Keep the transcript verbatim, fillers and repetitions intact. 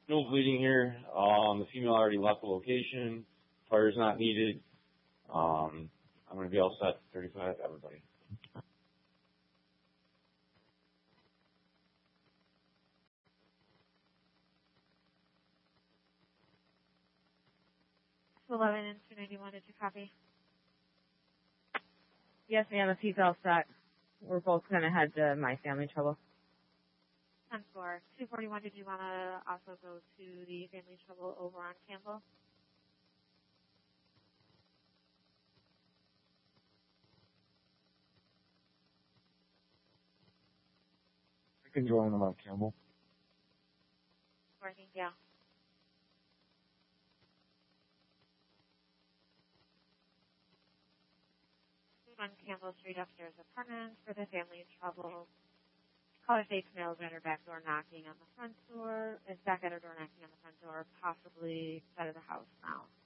No bleeding here. Um, the female already left the location. Fire's not needed. Um, I'm going to be all set. thirty-five, everybody. eleven and two ninety-one, did you copy? Yes, ma'am, if he's all set. We're both going to head to My Family Trouble. ten four. two forty-one, did you want to also go to the Family Trouble over on Campbell? I can join them on Campbell. Working, yeah. On Campbell Street upstairs apartment for the Family Trouble. Caller states males at her back door knocking on the front door. Is back at her door knocking on the front door, possibly out of the house now.